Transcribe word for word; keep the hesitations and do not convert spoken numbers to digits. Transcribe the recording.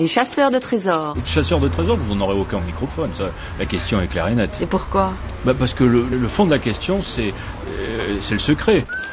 Les chasseurs de trésors. Les chasseurs de trésors, vous n'en aurez aucun au microphone. Ça, la question est claire et nette. Et pourquoi? Bah parce que le, le fond de la question, c'est euh, c'est le secret.